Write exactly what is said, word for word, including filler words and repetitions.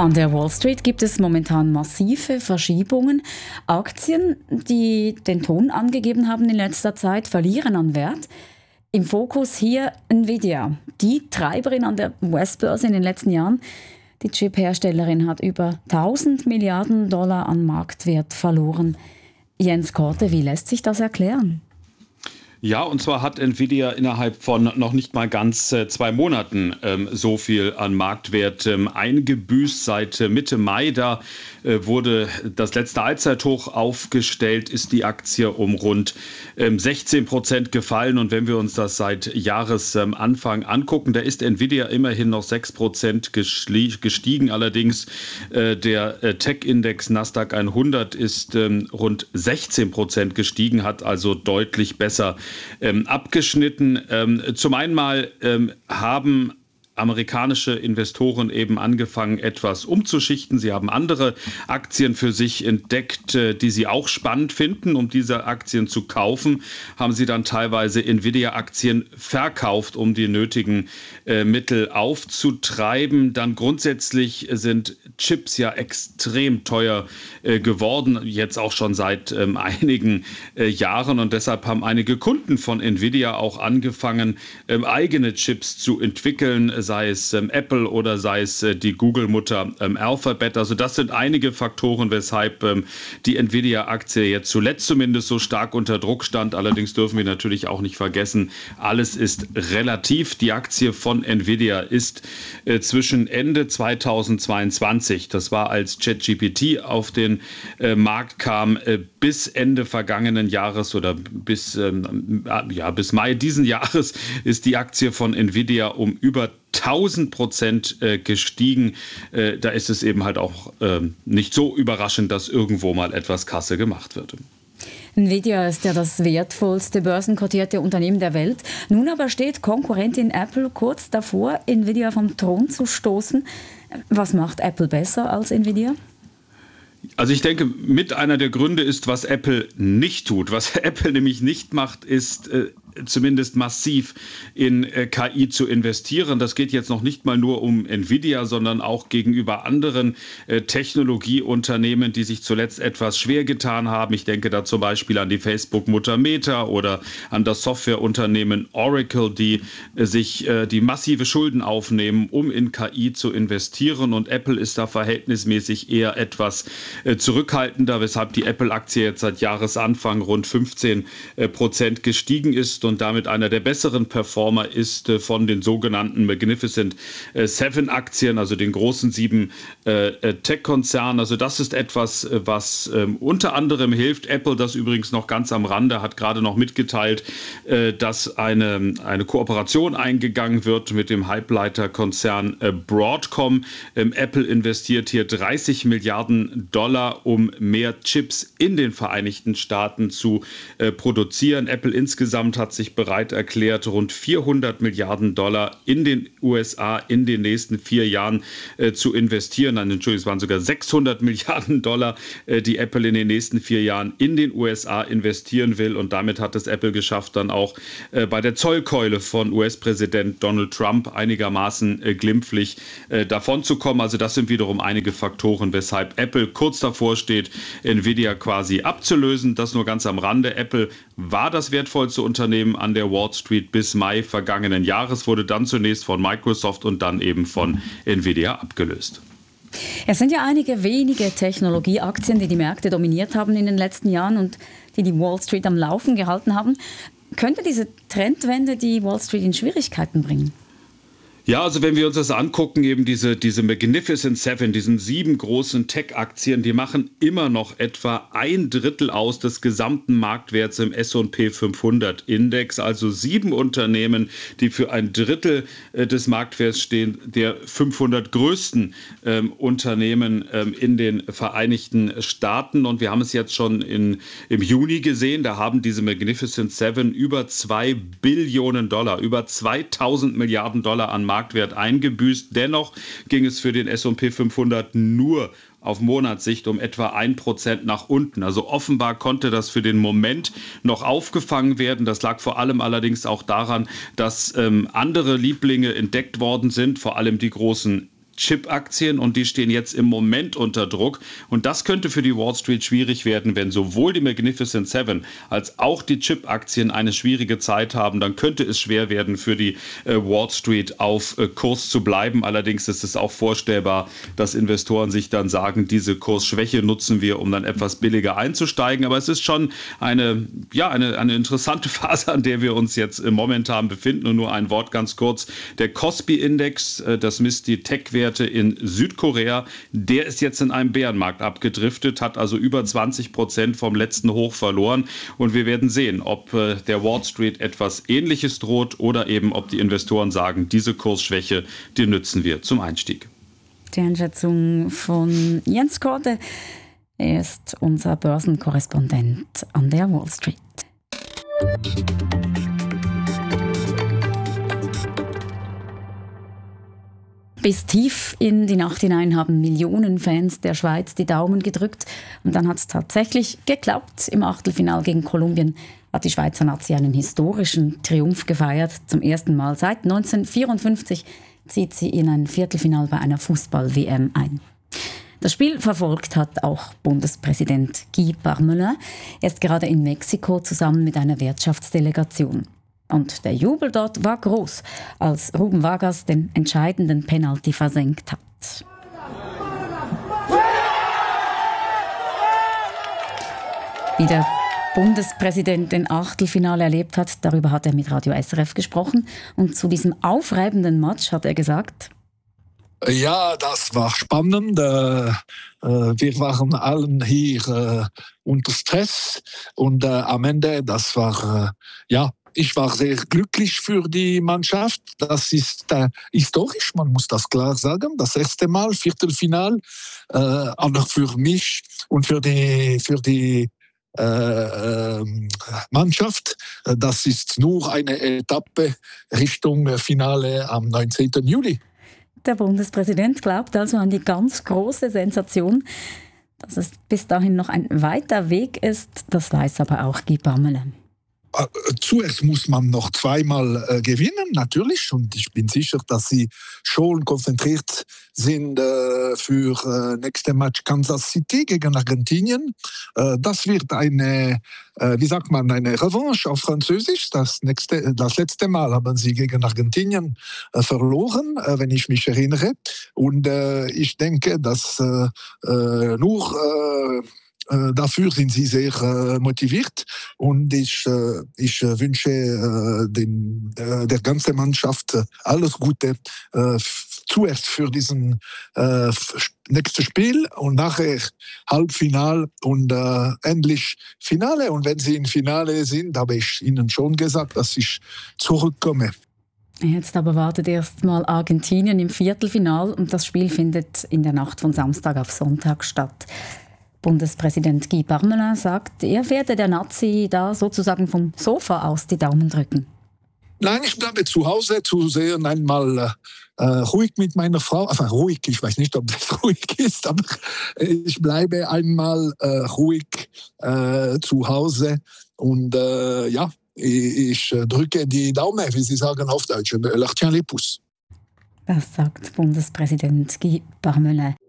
An der Wall Street gibt es momentan massive Verschiebungen. Aktien, die den Ton angegeben haben in letzter Zeit, verlieren an Wert. Im Fokus hier Nvidia, die Treiberin an der U S-Börse in den letzten Jahren. Die Chip-Herstellerin hat über tausend Milliarden Dollar an Marktwert verloren. Jens Korte, wie lässt sich das erklären? Ja, und zwar hat Nvidia innerhalb von noch nicht mal ganz äh, zwei Monaten ähm, so viel an Marktwert ähm, eingebüßt. Seit äh, Mitte Mai, da äh, wurde das letzte Allzeithoch aufgestellt, ist die Aktie um rund ähm, sechzehn Prozent gefallen. Und wenn wir uns das seit Jahresanfang ähm, angucken, da ist Nvidia immerhin noch sechs Prozent gestiegen. Allerdings äh, der äh, Tech-Index Nasdaq hundert ist ähm, rund sechzehn Prozent gestiegen, hat also deutlich besser Ähm, abgeschnitten. Ähm, zum einen mal ähm, haben amerikanische Investoren eben angefangen, etwas umzuschichten. Sie haben andere Aktien für sich entdeckt, die sie auch spannend finden. Um diese Aktien zu kaufen, haben sie dann teilweise Nvidia-Aktien verkauft, um die nötigen äh, Mittel aufzutreiben. Dann grundsätzlich sind Chips ja extrem teuer äh, geworden, jetzt auch schon seit ähm, einigen äh, Jahren. Und deshalb haben einige Kunden von Nvidia auch angefangen, ähm, eigene Chips zu entwickeln, sei es ähm, Apple oder sei es äh, die Google-Mutter ähm, Alphabet. Also das sind einige Faktoren, weshalb ähm, die Nvidia-Aktie jetzt zuletzt zumindest so stark unter Druck stand. Allerdings dürfen wir natürlich auch nicht vergessen, alles ist relativ. Die Aktie von Nvidia ist äh, zwischen Ende zweitausendzweiundzwanzig, das war als ChatGPT auf den äh, Markt kam, äh, bis Ende vergangenen Jahres oder bis, ähm, ja, bis Mai diesen Jahres ist die Aktie von Nvidia um über tausend Prozent äh, gestiegen. Äh, da ist es eben halt auch äh, nicht so überraschend, dass irgendwo mal etwas Kasse gemacht wird. Nvidia ist ja das wertvollste börsenkotierte Unternehmen der Welt. Nun aber steht Konkurrentin Apple kurz davor, Nvidia vom Thron zu stoßen. Was macht Apple besser als Nvidia? Also ich denke, mit einer der Gründe ist, was Apple nicht tut. Was Apple nämlich nicht macht, ist äh, zumindest massiv in äh, K I zu investieren. Das geht jetzt noch nicht mal nur um Nvidia, sondern auch gegenüber anderen äh, Technologieunternehmen, die sich zuletzt etwas schwer getan haben. Ich denke da zum Beispiel an die Facebook-Mutter Meta oder an das Softwareunternehmen Oracle, die äh, sich äh, die massive Schulden aufnehmen, um in K I zu investieren. Und Apple ist da verhältnismäßig eher etwas äh, zurückhaltender, weshalb die Apple-Aktie jetzt seit Jahresanfang rund fünfzehn Prozent gestiegen ist und damit einer der besseren Performer ist äh, von den sogenannten Magnificent äh, Seven Aktien, also den großen sieben äh, Tech-Konzernen. Also das ist etwas, äh, was äh, unter anderem hilft. Apple, das übrigens noch ganz am Rande, hat gerade noch mitgeteilt, äh, dass eine, eine Kooperation eingegangen wird mit dem Halbleiterkonzern äh, Broadcom. Ähm, Apple investiert hier dreißig Milliarden Dollar, um mehr Chips in den Vereinigten Staaten zu äh, produzieren. Apple insgesamt hat sich bereit erklärt, rund vierhundert Milliarden Dollar in den U S A in den nächsten vier Jahren äh, zu investieren. Nein, Entschuldigung, es waren sogar sechshundert Milliarden Dollar, äh, die Apple in den nächsten vier Jahren in den U S A investieren will. Und damit hat es Apple geschafft, dann auch äh, bei der Zollkeule von U S-Präsident Donald Trump einigermaßen äh, glimpflich äh, davon zu kommen. Also das sind wiederum einige Faktoren, weshalb Apple kurz davor steht, Nvidia quasi abzulösen. Das nur ganz am Rande. Apple war das wertvollste Unternehmen an der Wall Street bis Mai vergangenen Jahres, wurde dann zunächst von Microsoft und dann eben von Nvidia abgelöst. Es sind ja einige wenige Technologieaktien, die die Märkte dominiert haben in den letzten Jahren und die die Wall Street am Laufen gehalten haben. Könnte diese Trendwende die Wall Street in Schwierigkeiten bringen? Ja, also wenn wir uns das angucken, eben diese, diese Magnificent Seven, diesen sieben großen Tech-Aktien, die machen immer noch etwa ein Drittel aus des gesamten Marktwerts im S und P fünfhundert Index. Also sieben Unternehmen, die für ein Drittel äh, des Marktwerts stehen, der fünfhundert größten ähm, Unternehmen ähm, in den Vereinigten Staaten. Und wir haben es jetzt schon in, im Juni gesehen, da haben diese Magnificent Seven über zwei Billionen Dollar, über zweitausend Milliarden Dollar an Marktwert eingebüßt. Dennoch ging es für den S und P fünfhundert nur auf Monatssicht um etwa ein Prozent nach unten. Also offenbar konnte das für den Moment noch aufgefangen werden. Das lag vor allem allerdings auch daran, dass ähm, andere Lieblinge entdeckt worden sind, vor allem die großen Chip-Aktien und die stehen jetzt im Moment unter Druck. Und das könnte für die Wall Street schwierig werden, wenn sowohl die Magnificent Seven als auch die Chip-Aktien eine schwierige Zeit haben. Dann könnte es schwer werden für die äh, Wall Street auf äh, Kurs zu bleiben. Allerdings ist es auch vorstellbar, dass Investoren sich dann sagen, diese Kursschwäche nutzen wir, um dann etwas billiger einzusteigen. Aber es ist schon eine, ja, eine, eine interessante Phase, an der wir uns jetzt äh, momentan befinden. Und nur ein Wort ganz kurz. Der Kospi-Index, äh, das misst die Tech-Werte in Südkorea, der ist jetzt in einem Bärenmarkt abgedriftet, hat also über zwanzig Prozent vom letzten Hoch verloren. Und wir werden sehen, ob äh, der Wall Street etwas Ähnliches droht oder eben, ob die Investoren sagen, diese Kursschwäche, die nützen wir zum Einstieg. Die Einschätzung von Jens Korte. Er ist unser Börsenkorrespondent an der Wall Street. Bis tief in die Nacht hinein haben Millionen Fans der Schweiz die Daumen gedrückt. Und dann hat es tatsächlich geklappt. Im Achtelfinale gegen Kolumbien hat die Schweizer Nazi einen historischen Triumph gefeiert. Zum ersten Mal seit neunzehnhundertvierundfünfzig zieht sie in ein Viertelfinale bei einer Fußball-W M ein. Das Spiel verfolgt hat auch Bundespräsident Guy Parmelin. Er ist gerade in Mexiko zusammen mit einer Wirtschaftsdelegation. Und der Jubel dort war groß, als Ruben Vargas den entscheidenden Penalty versenkt hat. Wie der Bundespräsident den Achtelfinale erlebt hat, darüber hat er mit Radio S R F gesprochen. Und zu diesem aufreibenden Match hat er gesagt: Ja, das war spannend. Äh, wir waren allen hier äh, unter Stress. Und äh, am Ende, das war, äh, ja, ich war sehr glücklich für die Mannschaft. Das ist äh, historisch, man muss das klar sagen. Das erste Mal, Viertelfinal, äh, aber für mich und für die, für die äh, äh, Mannschaft, das ist nur eine Etappe Richtung Finale am neunzehnten Juli. Der Bundespräsident glaubt also an die ganz große Sensation. Dass es bis dahin noch ein weiter Weg ist, das weiß aber auch Guy Parmelin. Zuerst muss man noch zweimal äh, gewinnen, natürlich. Und ich bin sicher, dass sie schon konzentriert sind äh, für äh, nächste Match Kansas City gegen Argentinien. Äh, das wird eine, äh, wie sagt man, eine Revanche auf Französisch. Das, nächste, das letzte Mal haben sie gegen Argentinien äh, verloren, äh, wenn ich mich erinnere. Und äh, ich denke, dass äh, äh, nur äh, dafür sind sie sehr äh, motiviert und ich, äh, ich äh, wünsche äh, den, äh, der ganzen Mannschaft äh, alles Gute, äh, f- zuerst für diesen äh, f- nächsten Spiel und nachher Halbfinale und äh, endlich Finale. Und wenn sie im Finale sind, habe ich Ihnen schon gesagt, dass ich zurückkomme. Jetzt aber wartet erst mal Argentinien im Viertelfinal und das Spiel findet in der Nacht von Samstag auf Sonntag statt. Bundespräsident Guy Parmelin sagt, er werde der Nazi da sozusagen vom Sofa aus die Daumen drücken. Nein, ich bleibe zu Hause zu sehen, einmal äh, ruhig mit meiner Frau. Enfin, ruhig, ich weiß nicht, ob das ruhig ist, aber ich bleibe einmal äh, ruhig äh, zu Hause und äh, ja, ich, ich drücke die Daumen, wie Sie sagen auf Deutsch, leur tiens les pouces. Das sagt Bundespräsident Guy Parmelin.